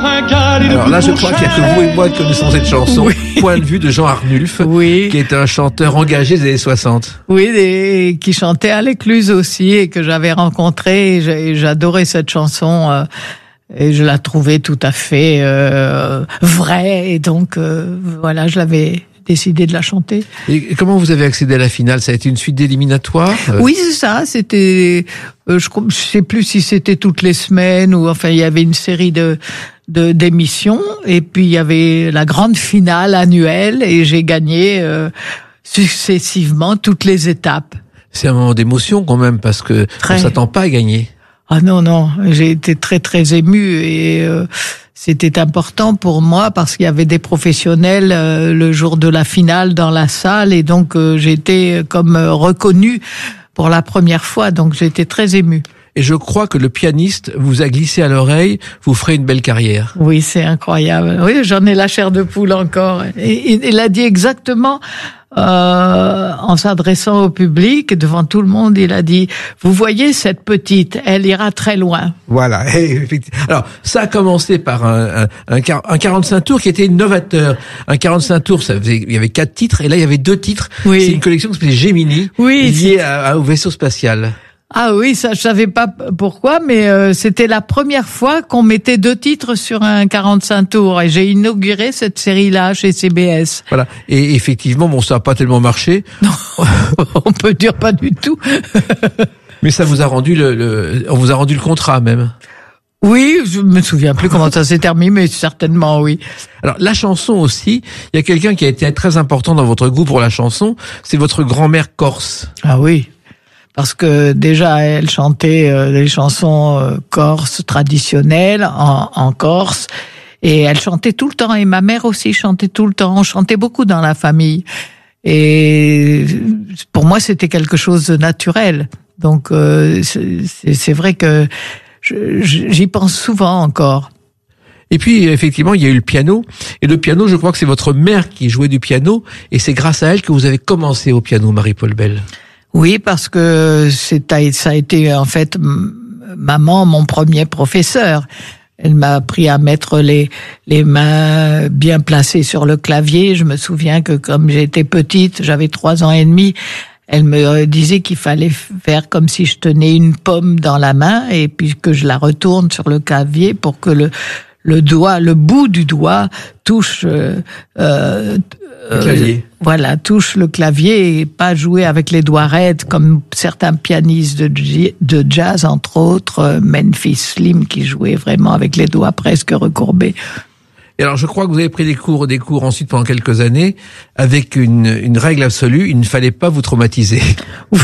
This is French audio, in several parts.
Alors là, je crois qu'il n'y a que vous et moi qui connaissons cette chanson. Oui. Point de vue de Jean Arnulf, oui, qui est un chanteur engagé des années 60. Oui, et qui chantait à l'Écluse aussi et que j'avais rencontré. Et j'adorais cette chanson. Et je la trouvais tout à fait vraie. Et donc, voilà, je l'avais décidé de la chanter. Et comment vous avez accédé à la finale? Ça a été une suite d'éliminatoires? Oui, c'est ça. C'était, je sais plus si c'était toutes les semaines ou enfin il y avait une série d'émissions et puis il y avait la grande finale annuelle et j'ai gagné successivement toutes les étapes. C'est un moment d'émotion quand même parce que on s'attend pas à gagner. Ah non, j'ai été très très émue et c'était important pour moi parce qu'il y avait des professionnels le jour de la finale dans la salle et donc j'ai été comme reconnue pour la première fois, donc j'étais très émue. Et je crois que le pianiste vous a glissé à l'oreille, vous ferez une belle carrière. Oui, c'est incroyable. Oui, j'en ai la chair de poule encore. Et il a dit exactement, en s'adressant au public, devant tout le monde, il a dit, vous voyez cette petite, elle ira très loin. Voilà. Alors, ça a commencé par un 45 tours qui était novateur. Un 45 tours, il y avait 4 titres, et là, il y avait 2 titres. Oui. C'est une collection qui s'appelait Gemini, liée au vaisseau spatial. Ah oui, ça je savais pas pourquoi, mais c'était la première fois qu'on mettait 2 titres sur un 45 tours et j'ai inauguré cette série-là chez CBS. Voilà. Et effectivement, bon, ça a pas tellement marché. Non, on peut dire pas du tout. Mais ça vous a rendu on vous a rendu le contrat même. Oui, je me souviens plus comment ça s'est terminé, mais certainement oui. Alors la chanson aussi, il y a quelqu'un qui a été très important dans votre goût pour la chanson, c'est votre grand-mère corse. Ah oui. Parce que déjà, elle chantait des chansons corses traditionnelles en Corse. Et elle chantait tout le temps. Et ma mère aussi chantait tout le temps. On chantait beaucoup dans la famille. Et pour moi, c'était quelque chose de naturel. Donc, c'est vrai que j'y pense souvent encore. Et puis, effectivement, il y a eu le piano. Et le piano, je crois que c'est votre mère qui jouait du piano. Et c'est grâce à elle que vous avez commencé au piano, Marie-Paul Bell. Oui, parce que ça a été en fait maman mon premier professeur. Elle m'a appris à mettre les mains bien placées sur le clavier. Je me souviens que comme j'étais petite, j'avais 3 ans et demi, elle me disait qu'il fallait faire comme si je tenais une pomme dans la main et puis que je la retourne sur le clavier pour que le bout du doigt touche le clavier. Voilà, touche le clavier et pas jouer avec les doigts raides comme certains pianistes de jazz, entre autres Memphis Slim qui jouait vraiment avec les doigts presque recourbés. Et alors, je crois que vous avez pris des cours ensuite pendant quelques années avec une règle absolue, il ne fallait pas vous traumatiser. Oui.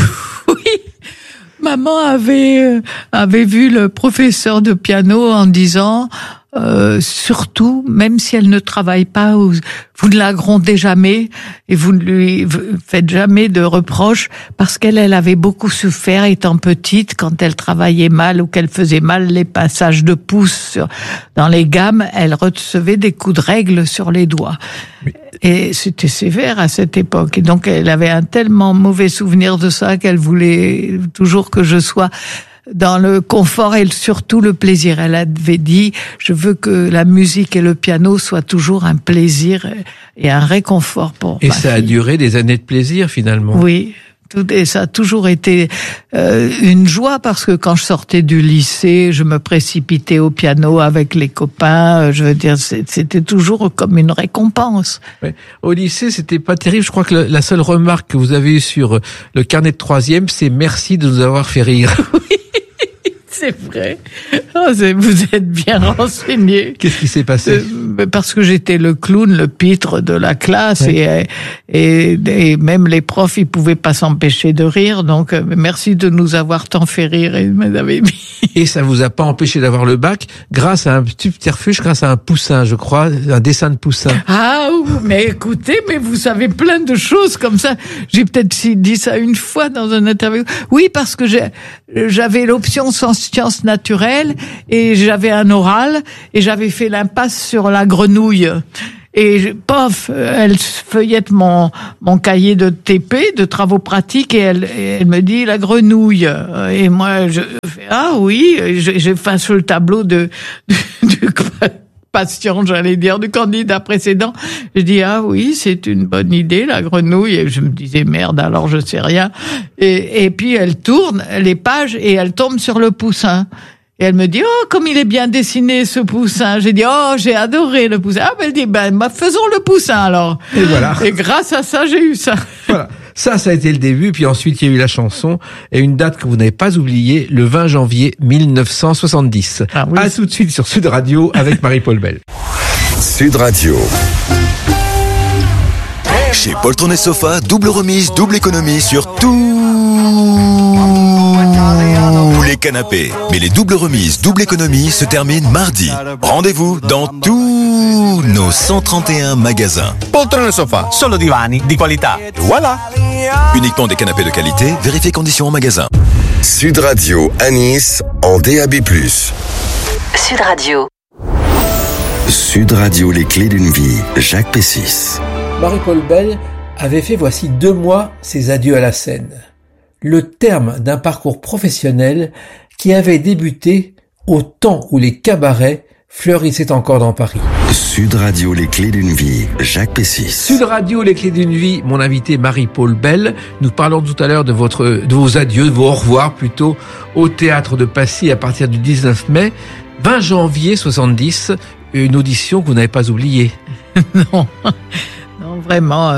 Maman avait vu le professeur de piano en disant surtout, même si elle ne travaille pas, vous ne la grondez jamais et vous ne lui faites jamais de reproches parce qu'elle avait beaucoup souffert étant petite quand elle travaillait mal ou qu'elle faisait mal les passages de pouce dans les gammes, elle recevait des coups de règle sur les doigts. Et c'était sévère à cette époque. Et donc, elle avait un tellement mauvais souvenir de ça qu'elle voulait toujours que je sois dans le confort et surtout le plaisir. Elle avait dit, je veux que la musique et le piano soient toujours un plaisir et un réconfort pour ma fille. Et ça a duré des années de plaisir finalement. Oui. Et ça a toujours été une joie parce que quand je sortais du lycée, je me précipitais au piano avec les copains. Je veux dire, c'était toujours comme une récompense. Ouais. Au lycée, c'était pas terrible. Je crois que la seule remarque que vous avez eue sur le carnet de 3e, c'est merci de nous avoir fait rire. Oui. C'est vrai. Oh, vous êtes bien renseigné. Qu'est-ce qui s'est passé? Parce que j'étais le clown, le pitre de la classe, ouais. et même les profs, ils pouvaient pas s'empêcher de rire. Donc, merci de nous avoir tant fait rire, Et ça vous a pas empêché d'avoir le bac grâce à un subterfuge, grâce à un poussin, je crois, un dessin de poussin. Ah, mais écoutez, mais vous savez plein de choses comme ça. J'ai peut-être dit ça une fois dans une interview. Oui, parce que j'avais l'option sciences naturelles et j'avais un oral et j'avais fait l'impasse sur la grenouille. Et pof, elle feuillette mon cahier de TP, de travaux pratiques, et elle me dit la grenouille. Et moi, je fais ah oui, j'ai fait sur le tableau du patient, j'allais dire, du candidat précédent. Je dis, ah oui, c'est une bonne idée, la grenouille. Et je me disais, merde, alors je sais rien. Et puis elle tourne les pages et elle tombe sur le poussin. Et elle me dit, oh, comme il est bien dessiné, ce poussin. J'ai dit, oh, j'ai adoré le poussin. Ah, ben, elle dit, faisons le poussin, alors. Et voilà. Et grâce à ça, j'ai eu ça. Voilà. Ça a été le début. Puis ensuite, il y a eu la chanson. Et une date que vous n'avez pas oubliée, le 20 janvier 1970. Ah, oui. À tout de suite sur Sud Radio avec Marie-Paul Bell. Sud Radio. Chez Poltron et Sofa, double remise, double économie sur tous les canapés. Mais les doubles remises, double économie se terminent mardi. Rendez-vous dans tous nos 131 magasins. Poltron et Sofa, solo divani di qualità. Voilà. Uniquement des canapés de qualité, vérifiez conditions en magasin. Sud Radio à Nice en DAB+. Sud Radio. Sud Radio, les clés d'une vie. Jacques Pessis. Marie-Paul Bell avait fait voici 2 mois ses adieux à la scène. Le terme d'un parcours professionnel qui avait débuté au temps où les cabarets fleurissaient encore dans Paris. Sud Radio, les clés d'une vie. Jacques Pessis. Sud Radio, les clés d'une vie. Mon invité Marie-Paul Bell. Nous parlons tout à l'heure de vos adieux, de vos au revoir plutôt, au théâtre de Passy à partir du 19 mai. 20 janvier 70, une audition que vous n'avez pas oubliée. Non, vraiment.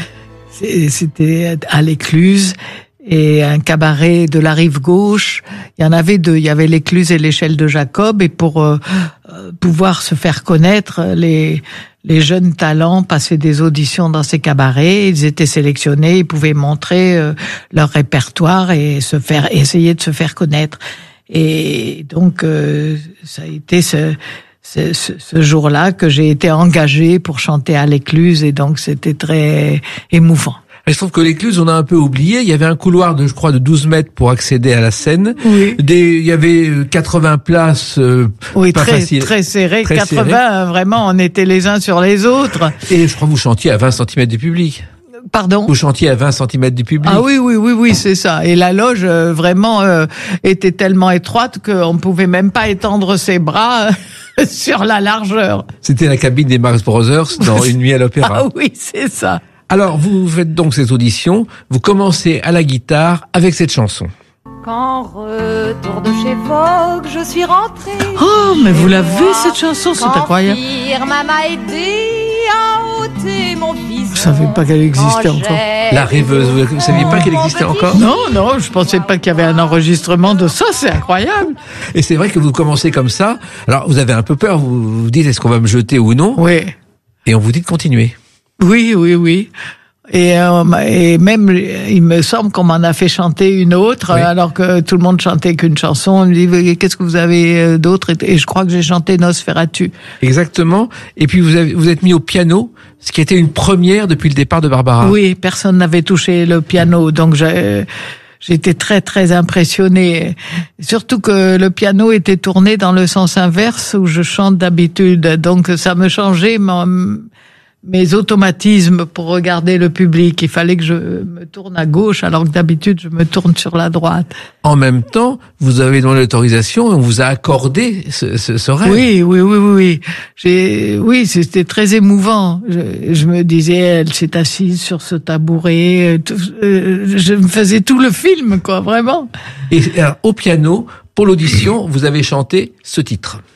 C'était à l'Écluse. Et un cabaret de la rive gauche. Il y en avait 2. Il y avait l'Écluse et l'échelle de Jacob. Et pour pouvoir se faire connaître, les jeunes talents passaient des auditions dans ces cabarets. Ils étaient sélectionnés. Ils pouvaient montrer leur répertoire et essayer de se faire connaître. Et donc, ça a été ce jour-là que j'ai été engagée pour chanter à l'Écluse. Et donc, c'était très émouvant. Il se trouve que l'Écluse, on a un peu oublié. Il y avait un couloir de 12 mètres pour accéder à la scène. Oui. Il y avait 80 places. Oui, pas très Très serré. 80, serré. Vraiment, on était les uns sur les autres. Et je crois que vous chantiez à 20 cm du public. Pardon? Vous chantiez à 20 cm du public. Ah oui, c'est ça. Et la loge, vraiment, était tellement étroite qu'on pouvait même pas étendre ses bras sur la largeur. C'était la cabine des Marx Brothers dans Une nuit à l'opéra. Ah oui, c'est ça. Alors, vous faites donc cette audition, vous commencez à la guitare avec cette chanson. Qu'en retour de chez Vogue, je suis rentrée. Oh, mais vous l'avez cette chanson, c'est incroyable. Maman m'a aidé à ôter mon visage. Vous savez pas qu'elle existait encore? La rêveuse, vous saviez pas qu'elle existait encore? Non, je pensais pas qu'il y avait un enregistrement de ça, c'est incroyable. Et c'est vrai que vous commencez comme ça. Alors, vous avez un peu peur, vous vous dites est-ce qu'on va me jeter ou non? Oui. Et on vous dit de continuer. Oui. Et même, il me semble qu'on m'en a fait chanter une autre, oui. Alors que tout le monde chantait qu'une chanson. On me dit, qu'est-ce que vous avez d'autre? Et je crois que j'ai chanté Nosferatu. Exactement. Et puis vous êtes mis au piano, ce qui était une première depuis le départ de Barbara. Oui, personne n'avait touché le piano, donc j'étais très très impressionnée. Surtout que le piano était tourné dans le sens inverse où je chante d'habitude, donc ça me changeait mes automatismes pour regarder le public. Il fallait que je me tourne à gauche, alors que d'habitude, je me tourne sur la droite. En même temps, vous avez demandé l'autorisation et on vous a accordé ce rêve. Oui. Oui, c'était très émouvant. Je me disais, elle s'est assise sur ce tabouret. Je me faisais tout le film, quoi, vraiment. Et alors, au piano, pour l'audition, vous avez chanté ce titre.